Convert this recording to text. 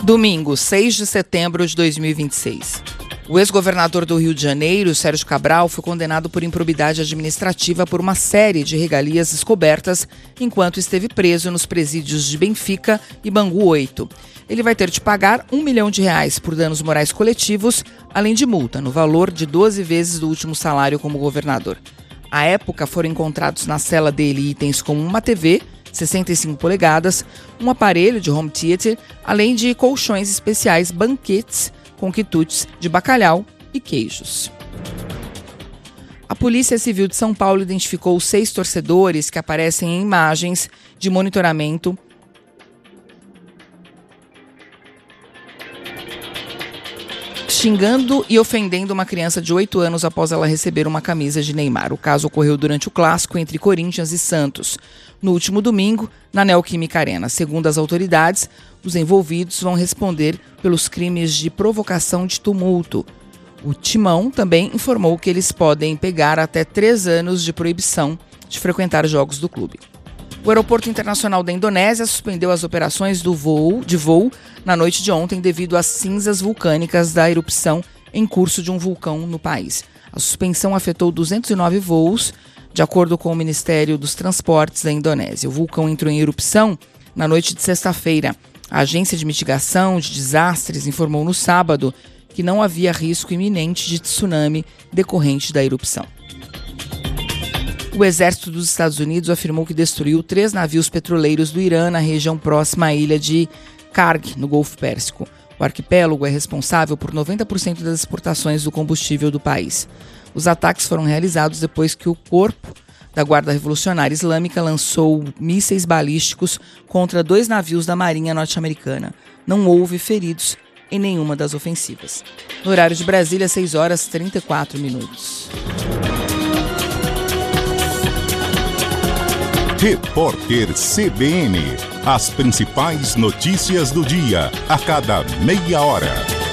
Domingo, 6 de setembro de 2026. O ex-governador do Rio de Janeiro, Sérgio Cabral, foi condenado por improbidade administrativa por uma série de regalias descobertas enquanto esteve preso nos presídios de Benfica e Bangu 8. Ele vai ter de pagar R$ 1 milhão por danos morais coletivos, além de multa, no valor de 12 vezes do último salário como governador. À época, foram encontrados na cela dele itens como uma TV, 65 polegadas, um aparelho de home theater, além de colchões especiais, banquetes com quitutes de bacalhau e queijos. A Polícia Civil de São Paulo identificou 6 torcedores que aparecem em imagens de monitoramento xingando e ofendendo uma criança de 8 anos após ela receber uma camisa de Neymar. O caso ocorreu durante o clássico entre Corinthians e Santos, no último domingo, na Neoquímica Arena. Segundo as autoridades, os envolvidos vão responder pelos crimes de provocação de tumulto. O Timão também informou que eles podem pegar até 3 anos de proibição de frequentar jogos do clube. O Aeroporto Internacional da Indonésia suspendeu as operações de voo na noite de ontem devido às cinzas vulcânicas da erupção em curso de um vulcão no país. A suspensão afetou 209 voos, de acordo com o Ministério dos Transportes da Indonésia. O vulcão entrou em erupção na noite de sexta-feira. A Agência de Mitigação de Desastres informou no sábado que não havia risco iminente de tsunami decorrente da erupção. O exército dos Estados Unidos afirmou que destruiu 3 navios petroleiros do Irã na região próxima à ilha de Karg, no Golfo Pérsico. O arquipélago é responsável por 90% das exportações do combustível do país. Os ataques foram realizados depois que o corpo da Guarda Revolucionária Islâmica lançou mísseis balísticos contra 2 navios da Marinha norte-americana. Não houve feridos em nenhuma das ofensivas. No horário de Brasília, 6h34. Repórter CBN. As principais notícias do dia, a cada meia hora.